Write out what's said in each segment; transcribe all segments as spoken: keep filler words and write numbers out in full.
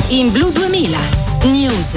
in Blu duemila News.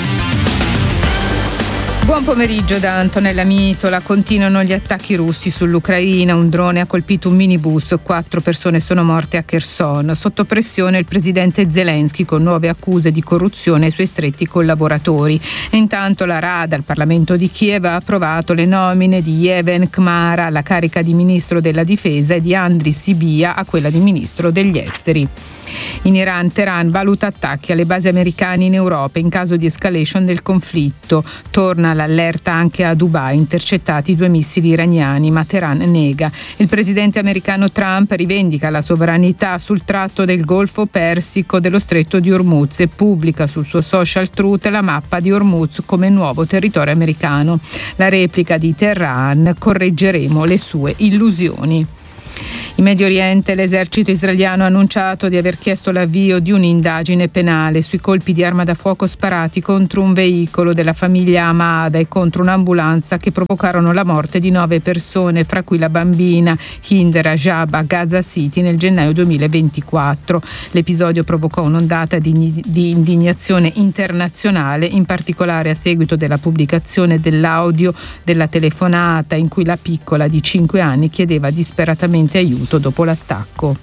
Buon pomeriggio da Antonella Mitola. Continuano gli attacchi russi sull'Ucraina. Un drone ha colpito un minibus. Quattro persone sono morte a Kherson. Sotto pressione il presidente Zelensky con nuove accuse di corruzione ai suoi stretti collaboratori. E intanto la Rada, il Parlamento di Kiev, ha approvato le nomine di Yeven Khmara alla carica di ministro della difesa e di Andriy Sybiha a quella di ministro degli esteri. In Iran, Teheran valuta attacchi alle basi americane in Europa in caso di escalation del conflitto. Torna l'allerta anche a Dubai, intercettati due missili iraniani, ma Teheran nega. Il presidente americano Trump rivendica la sovranità sul tratto del Golfo Persico dello Stretto di Hormuz e pubblica sul suo social Truth la mappa di Hormuz come nuovo territorio americano. La replica di Teheran: correggeremo le sue illusioni. In Medio Oriente l'esercito israeliano ha annunciato di aver chiesto l'avvio di un'indagine penale sui colpi di arma da fuoco sparati contro un veicolo della famiglia Hamada e contro un'ambulanza che provocarono la morte di nove persone, fra cui la bambina Hind Rajab a Gaza City nel gennaio duemilaventiquattro. L'episodio provocò un'ondata di, di indignazione internazionale, in particolare a seguito della pubblicazione dell'audio della telefonata in cui la piccola di cinque anni chiedeva disperatamente aiuto dopo l'attacco.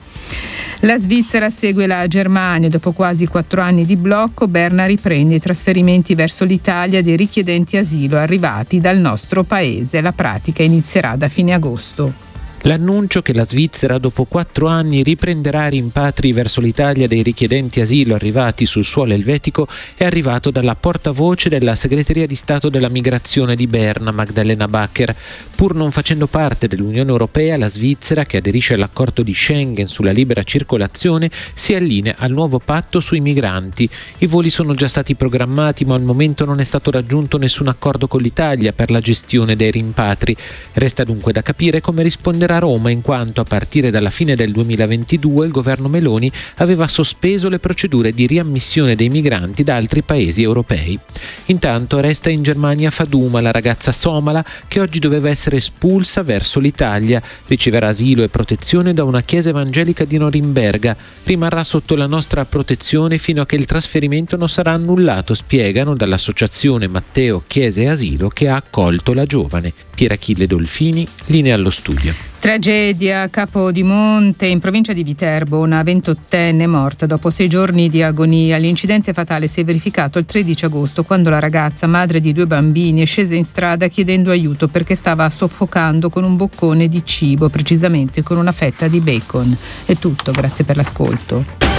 La Svizzera segue la Germania. Dopo quasi quattro anni di blocco, Berna riprende i trasferimenti verso l'Italia dei richiedenti asilo arrivati dal nostro paese. La pratica inizierà da fine agosto. L'annuncio che la Svizzera dopo quattro anni riprenderà i rimpatri verso l'Italia dei richiedenti asilo arrivati sul suolo elvetico è arrivato dalla portavoce della Segreteria di Stato della Migrazione di Berna, Magdalena Bacher. Pur non facendo parte dell'Unione Europea, la Svizzera, che aderisce all'accordo di Schengen sulla libera circolazione, si allinea al nuovo patto sui migranti. I voli sono già stati programmati, ma al momento non è stato raggiunto nessun accordo con l'Italia per la gestione dei rimpatri. Resta dunque da capire come risponderà a Roma, in quanto a partire dalla fine del duemilaventidue il governo Meloni aveva sospeso le procedure di riammissione dei migranti da altri paesi europei. Intanto resta in Germania Faduma, la ragazza somala che oggi doveva essere espulsa verso l'Italia. Riceverà asilo e protezione da una chiesa evangelica di Norimberga. Rimarrà sotto la nostra protezione fino a che il trasferimento non sarà annullato, spiegano dall'associazione Matteo Chiese e Asilo che ha accolto la giovane. Pierachille Dolfini, linea allo studio. Tragedia a Capodimonte, in provincia di Viterbo. Una ventottenne è morta dopo sei giorni di agonia. L'incidente fatale si è verificato il tredici agosto, quando la ragazza, madre di due bambini, è scesa in strada chiedendo aiuto perché stava soffocando con un boccone di cibo, precisamente con una fetta di bacon. È tutto, grazie per l'ascolto.